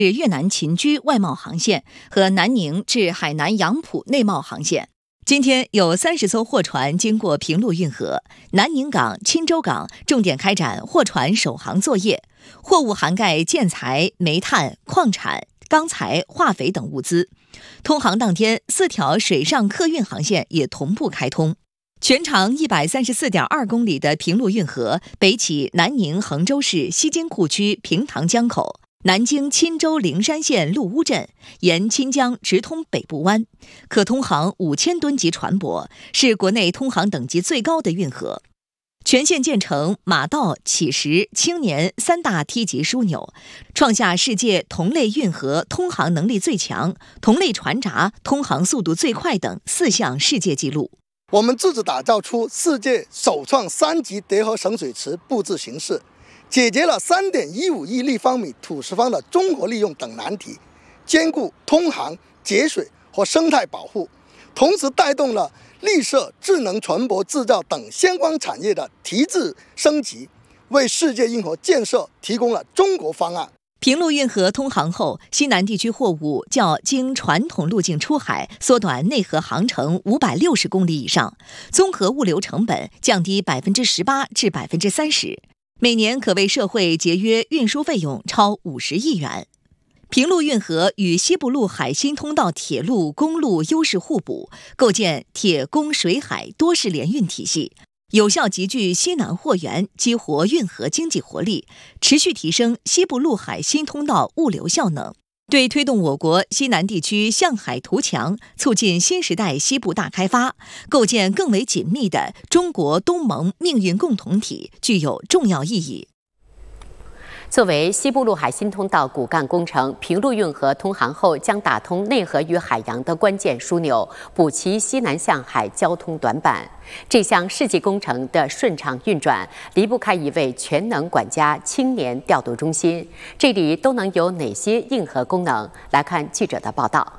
是越南秦居外贸航线和南宁至海南杨浦内贸航线。今天有30艘货船经过平陆运河，南宁港、钦州港重点开展货船首航作业，货物涵盖建材、煤炭、矿产、钢材、化肥等物资。通航当天，4条水上客运航线也同步开通。全长134.2公里的平陆运河北起南宁衡州市西津库区平塘江口，南经钦州灵山县陆乌镇，沿钦江直通北部湾，可通航5000吨级船舶，是国内通航等级最高的运河。全线建成马道、起石、青年3大梯级枢纽，创下世界同类运河通航能力最强、同类船闸通航速度最快等4项世界纪录。 我们自主打造出世界首创3级叠合省水池布置形式，解决了3.15亿立方米土石方的综合利用等难题，兼顾通航、节水和生态保护，同时带动了绿色、智能船舶制造等相关产业的提质升级，为世界运河建设提供了中国方案。 平陆运河通航后，西南地区货物较经传统路径出海缩短内河航程560公里以上，综合物流成本降低18%至30%，每年可为社会节约运输费用超50亿元。平陆运河与西部陆海新通道铁路、公路优势互补，构建铁公水海多式联运体系，有效集聚西南货源，激活运河经济活力，持续提升西部陆海新通道物流效能，对推动我国西南地区向海图强，促进新时代西部大开发，构建更为紧密的中国东盟命运共同体具有重要意义。 作为西部陆海新通道骨干工程，平陆运河通航后将打通内河与海洋的关键枢纽，补齐西南向海交通短板。这项世纪工程的顺畅运转，离不开一位全能管家青年调度中心。这里都能有哪些硬核功能？来看记者的报道。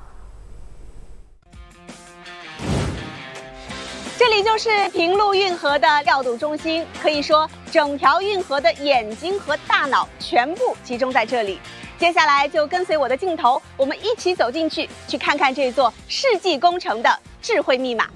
这里就是平陆运河的调度中心，可以说整条运河的眼睛和大脑全部集中在这里。接下来就跟随我的镜头，我们一起走进去，去看看这座世纪工程的智慧密码。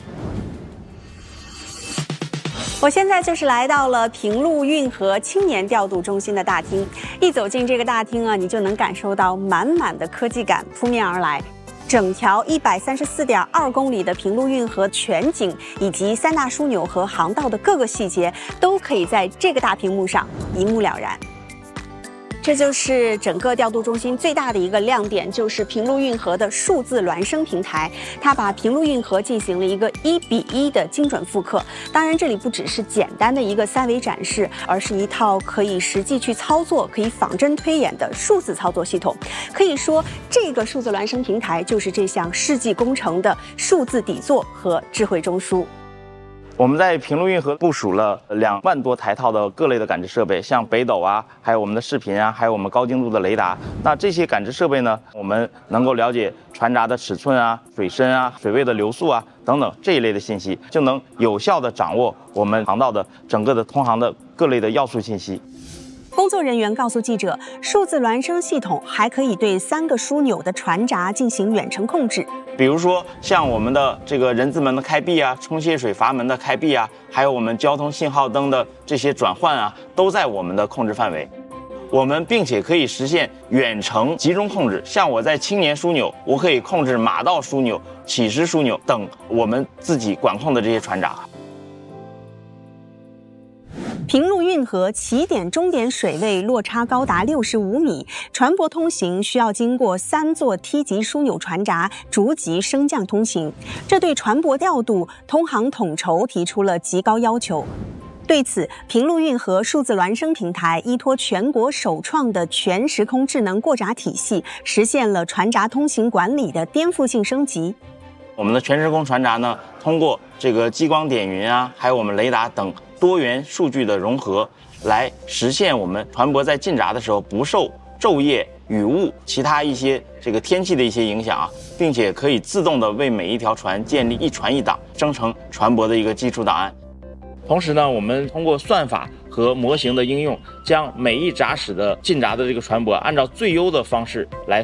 我现在就是来到了平陆运河青年调度中心的大厅，一走进这个大厅啊，你就能感受到满满的科技感扑面而来。整条134.2公里的平陆运河全景，以及3大枢纽和航道的各个细节，都可以在这个大屏幕上一目了然。这就是整个调度中心最大的一个亮点，就是平陆运河的数字孪生平台。它把平陆运河进行了一个1:1的精准复刻。当然，这里不只是简单的一个3维展示，而是一套可以实际去操作、可以仿真推演的数字操作系统。可以说，这个数字孪生平台就是这项世纪工程的数字底座和智慧中枢。 我们在平陆运河部署了2万多台套的各类的感知设备，像北斗啊，还有我们的视频啊，还有我们高精度的雷达。那这些感知设备呢，我们能够了解船闸的尺寸啊、水深啊、水位的流速啊等等这一类的信息，就能有效地掌握我们航道的整个的通航的各类的要素信息。 工作人员告诉记者，数字孪生系统还可以对3个枢纽的船闸进行远程控制。 比如说，像我们的这个人字门的开闭啊，冲卸水阀门的开闭啊，还有我们交通信号灯的这些转换啊，都在我们的控制范围。我们并且可以实现远程集中控制，像我在青年枢纽，我可以控制马道枢纽、起石枢纽等我们自己管控的这些船闸。 平陆运河起点终点水位落差高达65米，船舶通行需要经过3座梯级枢纽船闸逐级升降通行，这对船舶调度、通航统筹提出了极高要求。对此，平陆运河数字孪生平台依托全国首创的全时空智能过闸体系，实现了船闸通行管理的颠覆性升级。 我们的全时空船闸呢，通过这个激光点云啊，还有我们雷达等多元数据的融合，来实现我们船舶在进闸的时候不受昼夜、雨雾、其他一些这个天气的一些影响啊，并且可以自动的为每一条船建立一船一档，生成船舶的一个基础档案。同时呢，我们通过算法和模型的应用，将每一闸驶的进闸的这个船舶按照最优的方式来